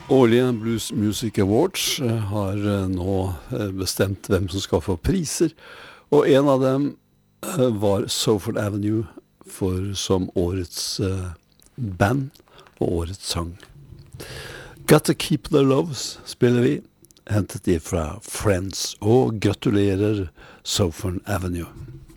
Årlige Blues Music Awards har nå bestemt hvem som skal få priser, og en av dem var Salford Avenue som årets band og årets sang. Got to Keep the Loves spiller vi, hentet de fra Friends, og gratulerer Salford Avenue.